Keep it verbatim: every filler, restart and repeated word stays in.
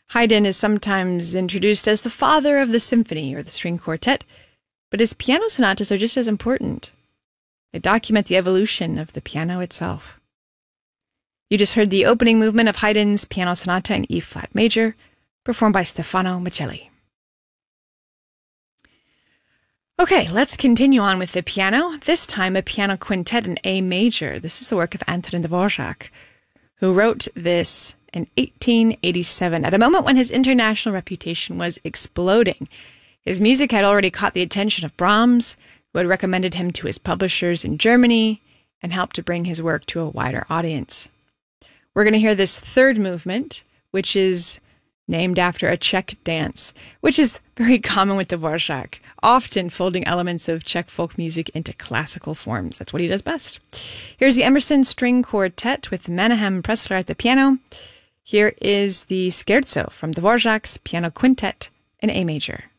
Haydn is sometimes introduced as the father of the symphony or the string quartet, but his piano sonatas are just as important. They document the evolution of the piano itself. You just heard the opening movement of Haydn's Piano Sonata in E-flat major, performed by Stefano Miceli. Okay, let's continue on with the piano, this time a piano quintet in A major. This is the work of Antonin Dvorak, who wrote this in eighteen eighty-seven, at a moment when his international reputation was exploding. His music had already caught the attention of Brahms, who had recommended him to his publishers in Germany and helped to bring his work to a wider audience. We're going to hear this third movement, which is named after a Czech dance, which is very common with Dvorak, often folding elements of Czech folk music into classical forms. That's what he does best. Here's the Emerson String Quartet with Menahem Pressler at the piano. Here is the Scherzo from Dvorak's Piano Quintet in A major.